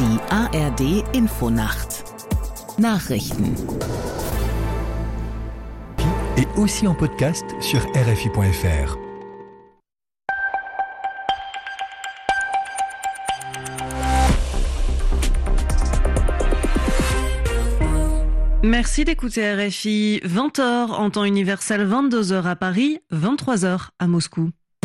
Die ARD Infonacht. Nachrichten. Et aussi en podcast sur RFI.fr. Merci d'écouter RFI. 20h en temps universel, 22h à Paris, 23h à Moscou.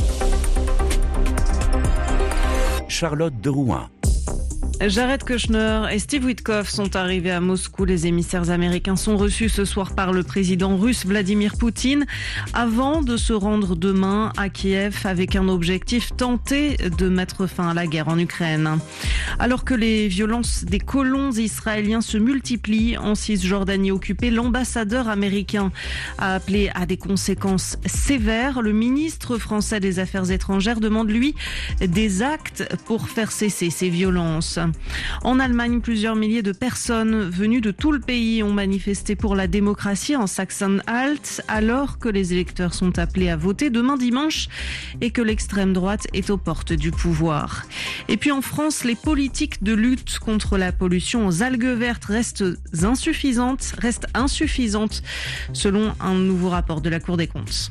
Charlotte de Rouen. Jared Kushner et Steve Witkoff sont arrivés à Moscou. Les émissaires américains sont reçus ce soir par le président russe Vladimir Poutine avant de se rendre demain à Kiev avec un objectif: tenter de mettre fin à la guerre en Ukraine. Alors que les violences des colons israéliens se multiplient en Cisjordanie occupée, l'ambassadeur américain a appelé à des conséquences sévères. Le ministre français des Affaires étrangères demande, lui, des actes pour faire cesser ces violences. En Allemagne, plusieurs milliers de personnes venues de tout le pays ont manifesté pour la démocratie en Sachsen-Anhalt, alors que les électeurs sont appelés à voter demain dimanche et que l'extrême droite est aux portes du pouvoir. Et puis en France, les politiques de lutte contre la pollution aux algues vertes restent insuffisantes selon un nouveau rapport de la Cour des comptes.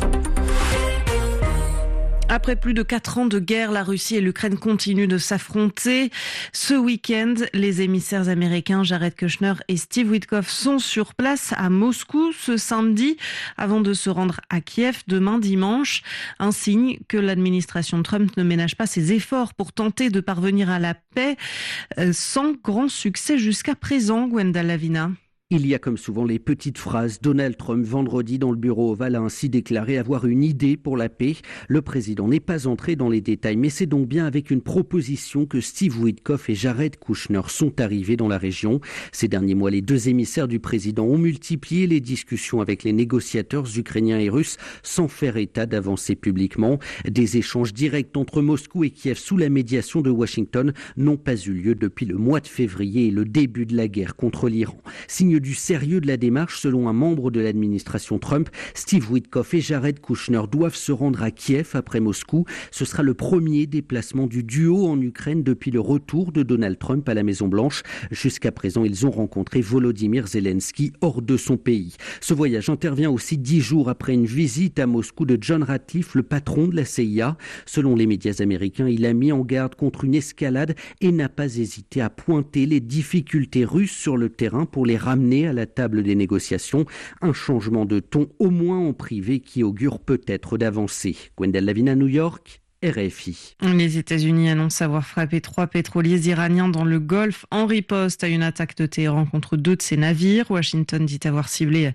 Après plus de 4 ans de guerre, la Russie et l'Ukraine continuent de s'affronter. Ce week-end, les émissaires américains Jared Kushner et Steve Witkoff sont sur place à Moscou ce samedi avant de se rendre à Kiev demain dimanche. Un signe que l'administration Trump ne ménage pas ses efforts pour tenter de parvenir à la paix, sans grand succès jusqu'à présent, Gwenda Lavina. Il y a comme souvent les petites phrases. Donald Trump, vendredi, dans le bureau ovale, a ainsi déclaré avoir une idée pour la paix. Le président n'est pas entré dans les détails, mais c'est donc bien avec une proposition que Steve Witkoff et Jared Kushner sont arrivés dans la région. Ces derniers mois, les deux émissaires du président ont multiplié les discussions avec les négociateurs ukrainiens et russes sans faire état d'avancer publiquement. Des échanges directs entre Moscou et Kiev sous la médiation de Washington n'ont pas eu lieu depuis le mois de février et le début de la guerre contre l'Iran. Signe du sérieux de la démarche, selon un membre de l'administration Trump, Steve Witkoff et Jared Kushner doivent se rendre à Kiev après Moscou. Ce sera le premier déplacement du duo en Ukraine depuis le retour de Donald Trump à la Maison-Blanche. Jusqu'à présent, ils ont rencontré Volodymyr Zelensky hors de son pays. Ce voyage intervient aussi 10 jours après une visite à Moscou de John Ratcliffe, le patron de la CIA. Selon les médias américains, il a mis en garde contre une escalade et n'a pas hésité à pointer les difficultés russes sur le terrain pour les ramener à la table des négociations. Un changement de ton, au moins en privé, qui augure peut-être d'avancées. Gwenda Lavina, New York, RFI. Les États-Unis annoncent avoir frappé 3 pétroliers iraniens dans le Golfe en riposte à une attaque de Téhéran contre 2 de ses navires. Washington dit avoir ciblé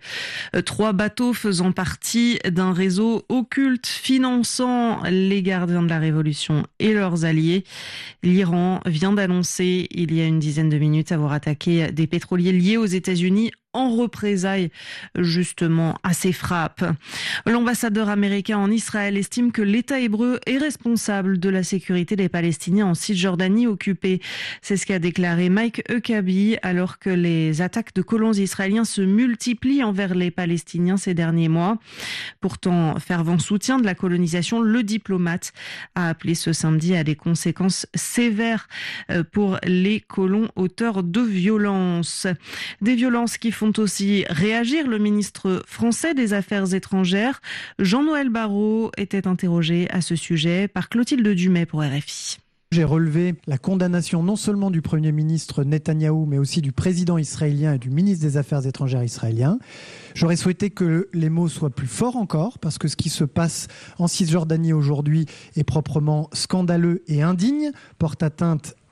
3 bateaux faisant partie d'un réseau occulte finançant les gardiens de la révolution et leurs alliés. L'Iran vient d'annoncer il y a une dizaine de minutes avoir attaqué des pétroliers liés aux États-Unis en représailles justement à ces frappes. L'ambassadeur américain en Israël estime que l'État hébreu est responsable de la sécurité des Palestiniens en Cisjordanie occupée. C'est ce qu'a déclaré Mike Huckabee alors que les attaques de colons israéliens se multiplient envers les Palestiniens ces derniers mois. Pourtant, fervent soutien de la colonisation, le diplomate a appelé ce samedi à des conséquences sévères pour les colons auteurs de violences. Des violences qui font aussi réagir le ministre français des Affaires étrangères. Jean-Noël Barrot était interrogé à ce sujet par Clotilde Dumais pour RFI. J'ai relevé la condamnation non seulement du Premier ministre Netanyahou, mais aussi du président israélien et du ministre des Affaires étrangères israélien. J'aurais souhaité que les mots soient plus forts encore, parce que ce qui se passe en Cisjordanie aujourd'hui est proprement scandaleux et indigne, porte atteinte